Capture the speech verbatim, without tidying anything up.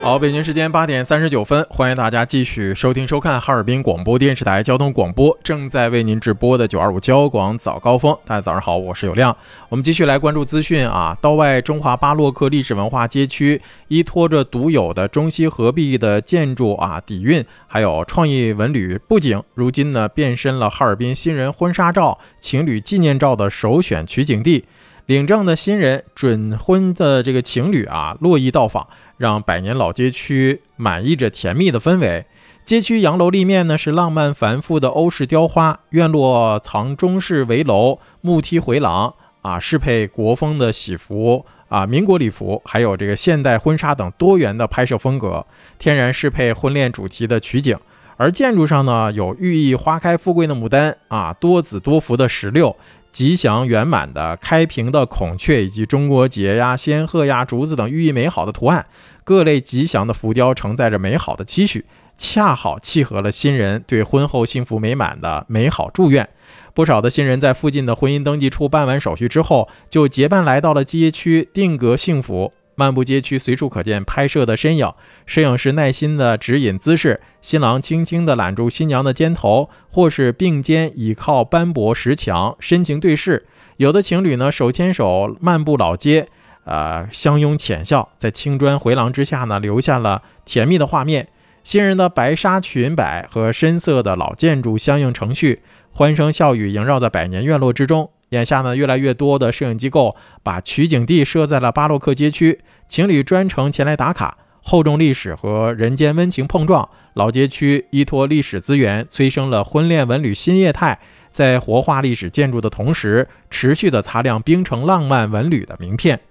好，北京时间八点三十九分，欢迎大家继续收听收看哈尔滨广播电视台交通广播正在为您直播的九二五交广早高峰。大家早上好，我是有亮。我们继续来关注资讯啊，道外中华巴洛克历史文化街区依托着独有的中西合璧的建筑啊底蕴，还有创意文旅布景，如今呢变身了哈尔滨新人婚纱照、情侣纪念照的首选取景地。领证的新人、准婚的这个情侣啊络绎到访，让百年老街区满溢着甜蜜的氛围。街区洋楼立面呢是浪漫繁复的欧式雕花，院落藏中式围楼、木梯回廊啊，适配国风的喜服啊、民国礼服，还有这个现代婚纱等多元的拍摄风格，天然适配婚恋主题的取景。而建筑上呢有寓意花开富贵的牡丹啊，多子多福的石榴，吉祥圆满的开屏的孔雀，以及中国结呀、仙鹤呀、竹子等寓意美好的图案，各类吉祥的浮雕承载着美好的期许，恰好契合了新人对婚后幸福美满的美好祝愿。不少的新人在附近的婚姻登记处办完手续之后，就结伴来到了街区定格幸福。漫步街区，随处可见拍摄的身影，摄影师耐心的指引姿势，新郎轻轻地揽住新娘的肩头，或是并肩倚靠斑驳石墙，深情对视。有的情侣呢手牵手漫步老街，呃，相拥浅笑，在青砖回廊之下呢留下了甜蜜的画面。新人的白纱裙摆和深色的老建筑相映成趣，欢声笑语萦绕在百年院落之中。眼下呢，越来越多的摄影机构把取景地设在了巴洛克街区，情侣专程前来打卡，厚重历史和人间温情碰撞。老街区依托历史资源，催生了婚恋文旅新业态，在活化历史建筑的同时，持续的擦亮冰城浪漫文旅的名片。